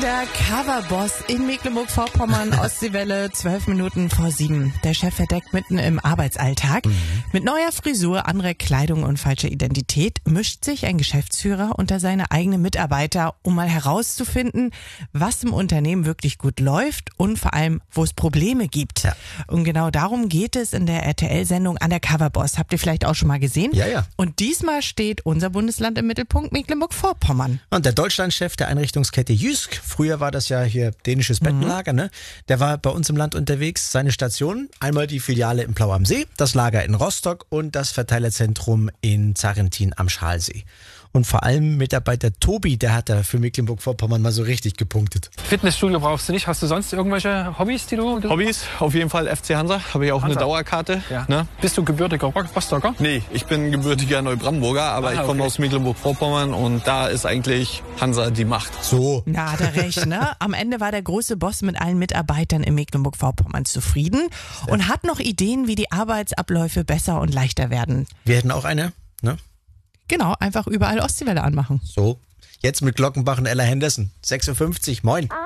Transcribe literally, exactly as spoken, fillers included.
der Coverboss in Mecklenburg-Vorpommern, Ostseewelle, zwölf Minuten vor sieben. Der Chef verdeckt mitten im Arbeitsalltag. Mhm. Mit neuer Frisur, anderer Kleidung und falscher Identität mischt sich ein Geschäftsführer unter seine eigenen Mitarbeiter, um mal herauszufinden, was im Unternehmen wirklich gut läuft und vor allem, wo es Probleme gibt. Ja. Und genau darum geht es in der R T L-Sendung Undercover-Boss. Habt ihr vielleicht auch schon mal gesehen? Ja, ja. Und diesmal steht unser Bundesland im Mittelpunkt, Mecklenburg-Vorpommern. Und der Deutschlandchef der Einrichtungskette Jysk, früher war das ja hier dänisches Bettenlager, ne? Der war bei uns im Land unterwegs. Seine Station, einmal die Filiale in Plau am See, das Lager in Rostock und das Verteilerzentrum in Zarrentin am Schalsee. Und vor allem Mitarbeiter Tobi, der hat da für Mecklenburg-Vorpommern mal so richtig gepunktet. Fitnessstudio brauchst du nicht. Hast du sonst irgendwelche Hobbys, die du... Hobbys? Auf jeden Fall F C Hansa. Habe ich auch Hansa. Eine Dauerkarte. Ja. Ne? Bist du gebürtiger Rostocker? Nee, ich bin gebürtiger Neubrandenburger, aber ah, ich komme okay. aus Mecklenburg-Vorpommern und da ist eigentlich Hansa die Macht. So. Ja, hat er recht, ne? Am Ende war der große Boss mit allen Mitarbeitern in Mecklenburg-Vorpommern zufrieden ja. und hat noch Ideen, wie die Arbeitsabläufe besser und leichter werden. Wir hätten auch eine, ne? Genau, einfach überall Ostseewelle anmachen. So, jetzt mit Glockenbach und Ella Henderson. sechs Uhr fünfzig, moin.